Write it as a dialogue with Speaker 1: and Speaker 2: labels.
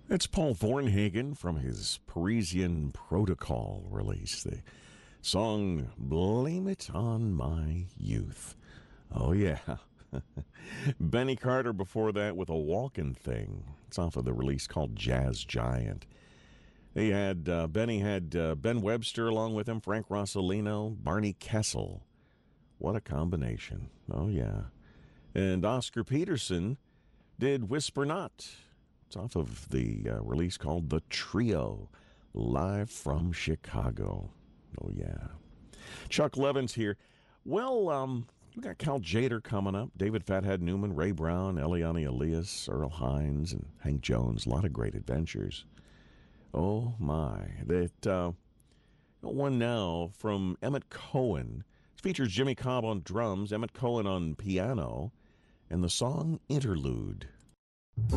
Speaker 1: It's Paul Thornhagen from his Parisian Protocol release. The song Blame It on My Youth. Oh, yeah. Benny Carter before that with A Walkin' Thing. It's off of the release called Jazz Giant. Benny had Ben Webster along with him, Frank Rossellino, Barney Kessel. What a combination. Oh, yeah. And Oscar Peterson did Whisper Not. It's off of the release called The Trio, live from Chicago. Oh, yeah. Chuck Levin's here. Well, we got Cal Jader coming up, David Fathead Newman, Ray Brown, Eliane Elias, Earl Hines, and Hank Jones. A lot of great adventures. Oh, my. That one now from Emmett Cohen. It features Jimmy Cobb on drums, Emmett Cohen on piano, and the song Interlude.